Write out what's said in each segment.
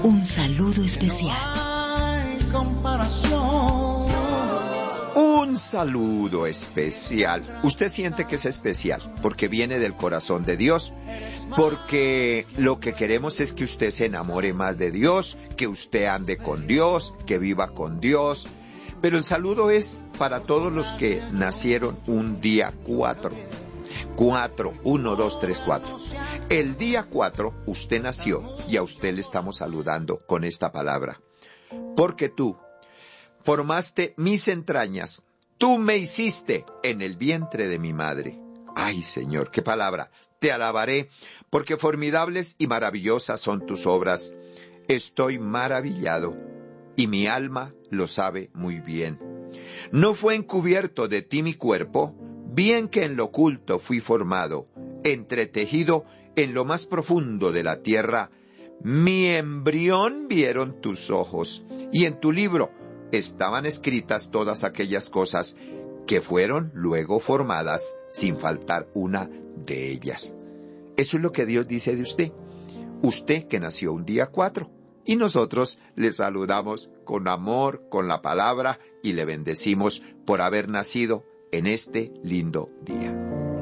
Un saludo especial. Un saludo especial. Usted siente que es especial porque viene del corazón de Dios, porque lo que queremos es que usted se enamore más de Dios, que usted ande con Dios, que viva con Dios. Pero el saludo es para todos los que nacieron un día 4. 1, 2, 3, 4. El día 4 usted nació y a usted le estamos saludando con esta palabra. Porque tú formaste mis entrañas, tú me hiciste en el vientre de mi madre. Ay, Señor, qué palabra. Te alabaré, porque formidables y maravillosas son tus obras. Estoy maravillado, y mi alma lo sabe muy bien. No fue encubierto de ti mi cuerpo, bien que en lo oculto fui formado, entretejido en lo más profundo de la tierra. Mi embrión vieron tus ojos, y en tu libro estaban escritas todas aquellas cosas que fueron luego formadas, sin faltar una de ellas. Eso es lo que Dios dice de usted. Usted que nació un día 4. Y nosotros le saludamos con amor, con la palabra, y le bendecimos por haber nacido en este lindo día.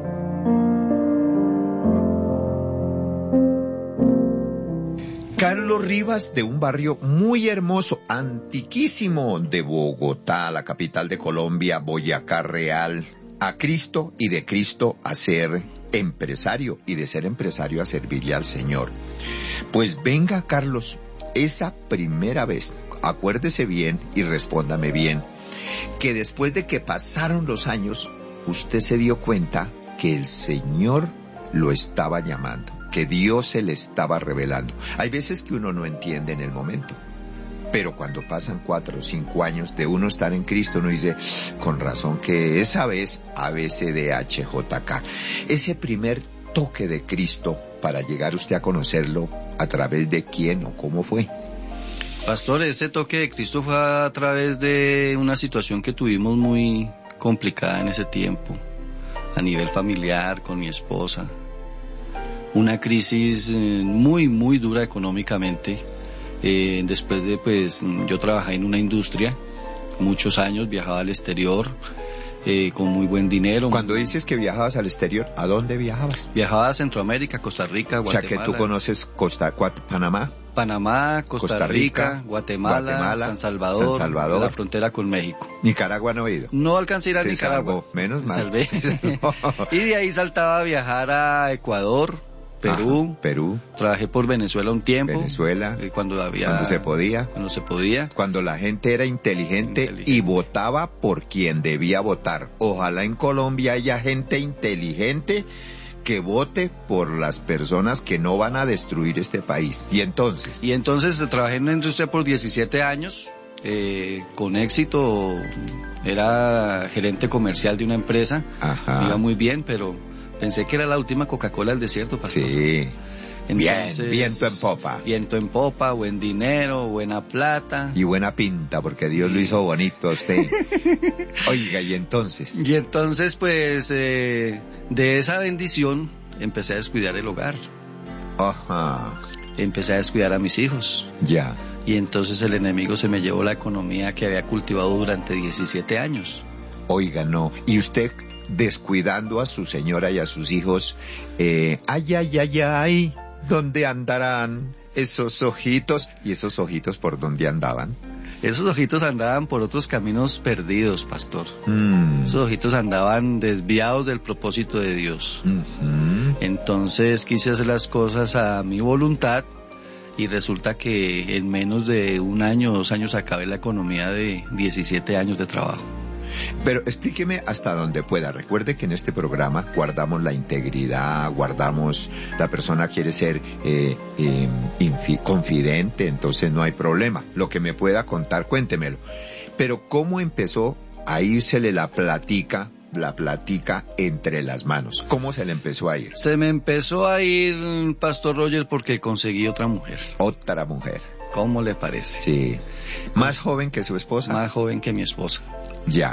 Carlos Rivas, de un barrio muy hermoso, antiquísimo de Bogotá, la capital de Colombia, Boyacá Real, a Cristo y de Cristo a ser empresario y de ser empresario a servirle al Señor. Pues venga, Carlos, esa primera vez, acuérdese bien y respóndame bien, que después de que pasaron los años, usted se dio cuenta que el Señor lo estaba llamando, que Dios se le estaba revelando. Hay veces que uno no entiende en el momento, pero cuando pasan 4 o 5 años de uno estar en Cristo, uno dice, con razón que esa vez ABCDHJK, ese primer toque de Cristo para llegar usted a conocerlo, ¿a través de quién o cómo fue? Pastor, ese toque de Cristo fue a través de una situación que tuvimos muy complicada en ese tiempo, a nivel familiar, con mi esposa. Una crisis muy, muy dura económicamente. Después de, yo trabajé en una industria, muchos años, viajaba al exterior, con muy buen dinero. Cuando dices que viajabas al exterior, ¿a dónde viajabas? Viajaba a Centroamérica, Costa Rica, Guatemala. O sea que tú conoces Panamá, Costa Rica, Guatemala, San Salvador, la frontera con México. ¿Nicaragua no he ido? No alcancé a ir a Nicaragua. Salvó, menos mal. Salvé. Y de ahí saltaba a viajar a Ecuador, Perú. Ajá, Perú. Trabajé por Venezuela un tiempo. Venezuela. Cuando se podía. Cuando se podía. Cuando la gente era inteligente y votaba por quien debía votar. Ojalá en Colombia haya gente inteligente que vote por las personas que no van a destruir este país. ¿Y entonces? Trabajé en la industria por 17 años, con éxito. Era gerente comercial de una empresa. Ajá. Me iba muy bien, pero pensé que era la última Coca-Cola del desierto, pastor. Sí. Entonces, viento en popa. Viento en popa, buen dinero, buena plata. Y buena pinta, porque Dios lo hizo bonito a usted. Oiga, ¿y entonces? De esa bendición, empecé a descuidar el hogar. Ajá. Empecé a descuidar a mis hijos. Ya. Y entonces el enemigo se me llevó la economía que había cultivado durante 17 años. Oiga, no. ¿Y usted descuidando a su señora y a sus hijos? Ay, ¿dónde andarán esos ojitos? ¿Y esos ojitos por dónde andaban? Esos ojitos andaban por otros caminos perdidos, pastor. Esos ojitos andaban desviados del propósito de Dios. Uh-huh. Entonces quise hacer las cosas a mi voluntad y resulta que en menos de 1 año, 2 años acabé la economía de 17 años de trabajo. Pero explíqueme hasta donde pueda. Recuerde que en este programa guardamos la integridad, la persona quiere ser confidente, entonces no hay problema. Lo que me pueda contar, cuéntemelo. Pero ¿cómo empezó a írsele la platica entre las manos? ¿Cómo se le empezó a ir? Se me empezó a ir, Pastor Roger, porque conseguí otra mujer. Otra mujer. ¿Cómo le parece? Sí. ¿Más joven que su esposa? Más joven que mi esposa. Ya.